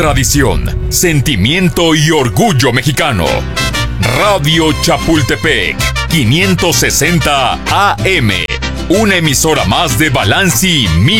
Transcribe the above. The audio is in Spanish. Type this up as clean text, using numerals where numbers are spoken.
tradición, sentimiento y orgullo mexicano. Radio Chapultepec, 560 AM. Una emisora más de Balanci Media.